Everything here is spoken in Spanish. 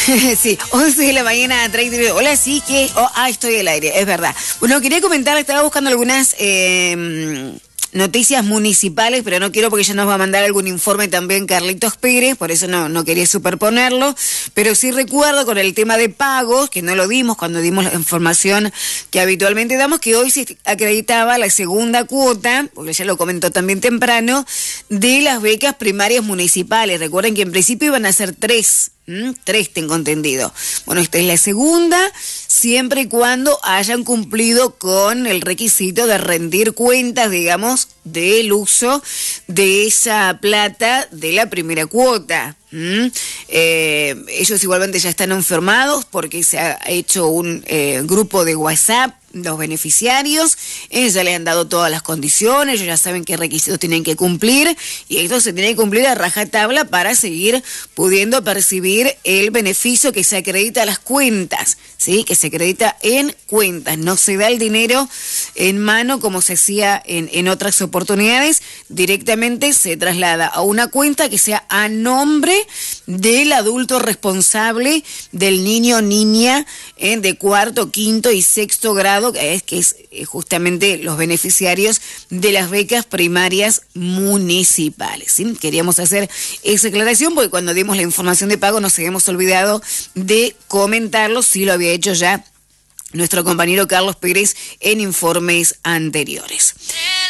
Sí, 11 de la mañana, 30. Hola, sí, que... estoy al aire, es verdad. Bueno, quería comentar, estaba buscando algunas noticias municipales, pero no quiero porque ella nos va a mandar algún informe también, Carlitos Pérez, por eso no quería superponerlo, pero sí recuerdo con el tema de pagos, que no lo dimos cuando dimos la información que habitualmente damos, que hoy se acreditaba la segunda cuota, porque ya lo comentó también temprano, de las becas primarias municipales. Recuerden que en principio iban a ser 3. 3 tengo entendido. Bueno, esta es la segunda, siempre y cuando hayan cumplido con el requisito de rendir cuentas, digamos, del uso de esa plata de la primera cuota. Ellos igualmente ya están informados porque se ha hecho un grupo de WhatsApp, los beneficiarios, ya les han dado todas las condiciones, ellos ya saben qué requisitos tienen que cumplir y esto se tiene que cumplir a rajatabla para seguir pudiendo percibir el beneficio que se acredita a las cuentas, ¿sí? Que se acredita en cuentas, no se da el dinero en mano como se hacía en otras oportunidades, directamente se traslada a una cuenta que sea a nombre del adulto responsable del niño o niña de cuarto, quinto y sexto grado, que es justamente los beneficiarios de las becas primarias municipales, ¿sí? Queríamos hacer esa aclaración porque cuando dimos la información de pago nos habíamos olvidado de comentarlo, sí lo había hecho ya nuestro compañero Carlos Pérez en informes anteriores.